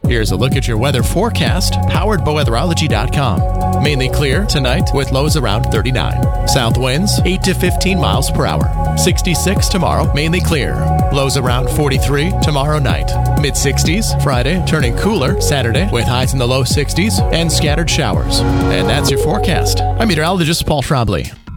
Here's a look at your weather forecast, powered by weatherology.com. Mainly clear tonight with lows around 39. South winds 8 to 15 miles per hour. 66 tomorrow, mainly clear. Lows around 43 tomorrow night. Mid-60s Friday, turning cooler Saturday with highs in the low 60s and scattered showers. And that's your forecast. I'm meteorologist Paul Trombley.